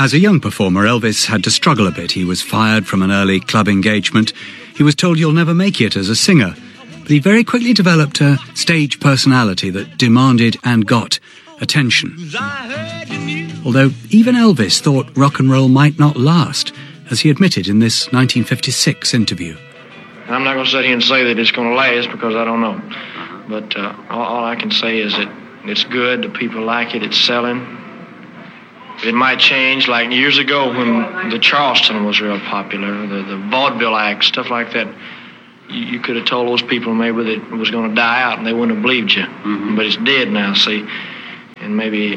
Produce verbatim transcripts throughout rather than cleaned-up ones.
As a young performer, Elvis had to struggle a bit. He was fired from an early club engagement. He was told you'll never make it as a singer. But he very quickly developed a stage personality that demanded and got attention. Although even Elvis thought rock and roll might not last, as he admitted in this nineteen fifty-six interview. I'm not going to sit here and say that it's going to last because I don't know. But uh, all, all I can say is that it's good, the people like it, it's selling. It might change, like years ago when the Charleston was real popular, the, the vaudeville act, stuff like that. You, you could have told those people maybe that it was going to die out and they wouldn't have believed you. Mm-hmm. But it's dead now, see. And maybe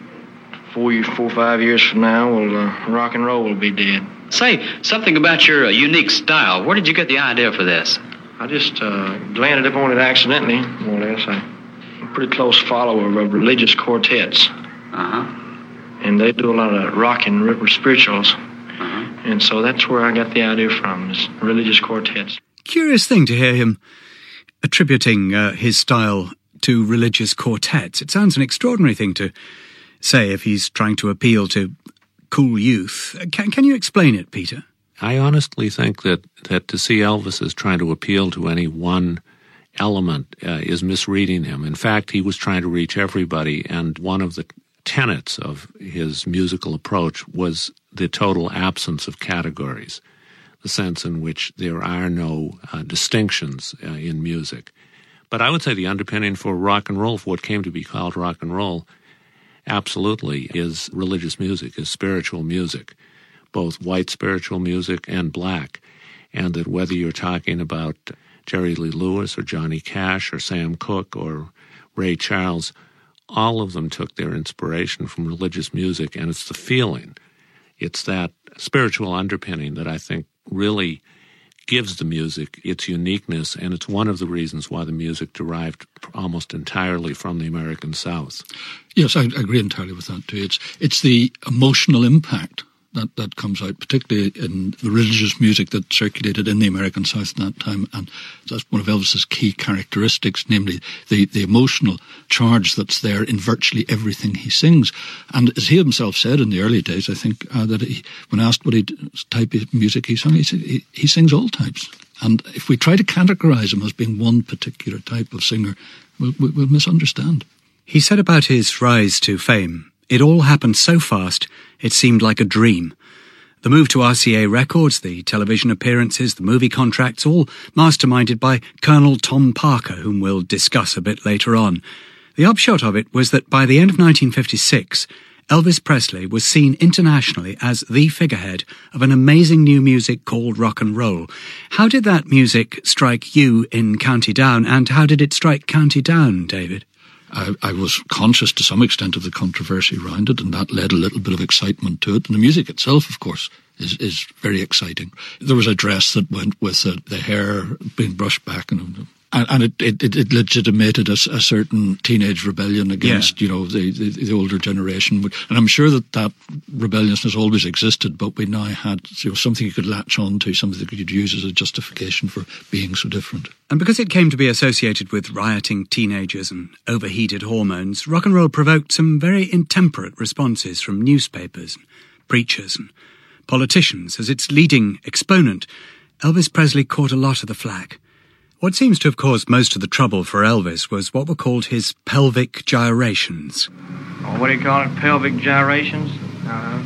four, four, five years from now, well, uh, rock and roll will be dead. Say, something about your uh, unique style. Where did you get the idea for this? I just uh, landed upon it accidentally, more or less. I, I'm a pretty close follower of religious quartets. Uh-huh. And they do a lot of rock and river spirituals. Uh-huh. And so that's where I got the idea from, is religious quartets. Curious thing to hear him attributing uh, his style to religious quartets. It sounds an extraordinary thing to say if he's trying to appeal to cool youth. Can, can you explain it, Peter? I honestly think that, that to see Elvis as trying to appeal to any one element uh, is misreading him. In fact, he was trying to reach everybody, and one of the tenets of his musical approach was the total absence of categories, the sense in which there are no uh, distinctions uh, in music. But I would say the underpinning for rock and roll, for what came to be called rock and roll, absolutely is religious music, is spiritual music, both white spiritual music and black. And that whether you're talking about Jerry Lee Lewis or Johnny Cash or Sam Cooke or Ray Charles, all of them took their inspiration from religious music, and it's the feeling. It's that spiritual underpinning that I think really gives the music its uniqueness, and it's one of the reasons why the music derived almost entirely from the American South. Yes, I agree entirely with that too. It's it's the emotional impact that, that comes out, particularly in the religious music that circulated in the American South at that time, and that's one of Elvis's key characteristics, namely the, the emotional charge that's there in virtually everything he sings. And as he himself said in the early days, I think, uh, that he, when asked what he, type of music he sung, he said he, he sings all types. And if we try to categorize him as being one particular type of singer, we'll, we'll misunderstand. He said about his rise to fame, "It all happened so fast, it seemed like a dream." The move to R C A Records, the television appearances, the movie contracts, all masterminded by Colonel Tom Parker, whom we'll discuss a bit later on. The upshot of it was that by the end of nineteen fifty-six, Elvis Presley was seen internationally as the figurehead of an amazing new music called rock and roll. How did that music strike you in County Down, and how did it strike County Down, David? I, I was conscious to some extent of the controversy around it, and that led a little bit of excitement to it. And the music itself, of course, is, is very exciting. There was a dress that went with it, the hair being brushed back, and and, and it, it, it legitimated a, a certain teenage rebellion against, yeah. you know, the, the, the older generation. And I'm sure that that rebelliousness always existed, but we now had, you know, something you could latch on to, something that you could use as a justification for being so different. And because it came to be associated with rioting teenagers and overheated hormones, rock and roll provoked some very intemperate responses from newspapers, and preachers and politicians. As its leading exponent, Elvis Presley caught a lot of the flack. What seems to have caused most of the trouble for Elvis was what were called his pelvic gyrations. Oh, what do you call it? Pelvic gyrations? Uh,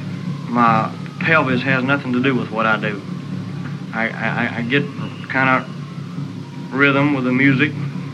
my pelvis has nothing to do with what I do. I, I, I get kind of rhythm with the music.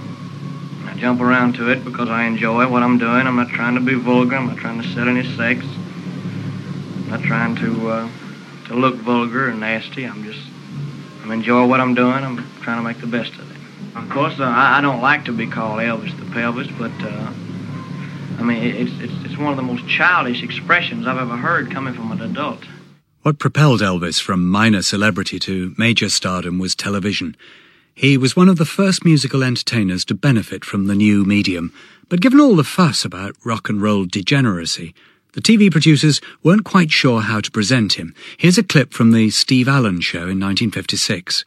I jump around to it because I enjoy what I'm doing. I'm not trying to be vulgar. I'm not trying to sell any sex. I'm not trying to uh, to look vulgar and nasty. I'm just, I'm enjoying what I'm doing. I'm trying to make the best of it. Of course, uh, I, I don't like to be called Elvis the Pelvis, but uh, I mean, it's, it's it's one of the most childish expressions I've ever heard coming from an adult. What propelled Elvis from minor celebrity to major stardom was television. He was one of the first musical entertainers to benefit from the new medium. But given all the fuss about rock and roll degeneracy, the T V producers weren't quite sure how to present him. Here's a clip from the Steve Allen Show in nineteen fifty-six.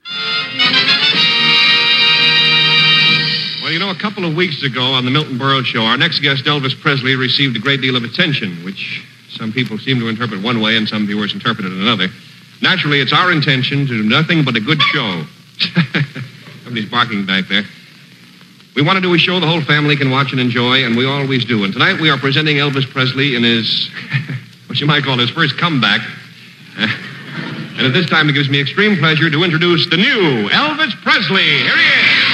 Well, you know, a couple of weeks ago on the Milton Berle Show, our next guest, Elvis Presley, received a great deal of attention, which some people seem to interpret one way and some viewers interpret it another. Naturally, it's our intention to do nothing but a good show. Somebody's barking back there. We want to do a show the whole family can watch and enjoy, and we always do. And tonight we are presenting Elvis Presley in his, what you might call his first comeback. Uh, and at this time it gives me extreme pleasure to introduce the new Elvis Presley. Here he is.